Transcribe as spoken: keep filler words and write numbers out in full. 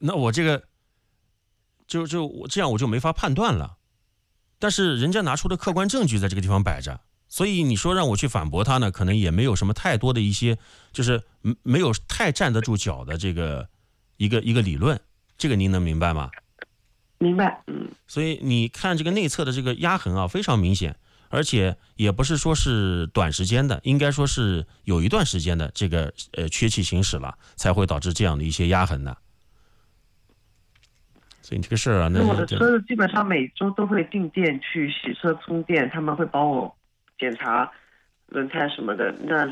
那我这个就就我这样我就没法判断了。但是人家拿出的客观证据在这个地方摆着，所以你说让我去反驳他呢，可能也没有什么太多的一些，就是没有太站得住脚的这个一个一个理论，这个您能明白吗？ 明白，嗯。 所以你看这个内侧的这个压痕啊，非常明显，而且也不是说是短时间的，应该说是有一段时间的这个呃缺气行驶了，才会导致这样的一些压痕的。所以这个事儿啊，那我的车子基本上每周都会进店去洗车充电，他们会帮我检查轮胎什么的。那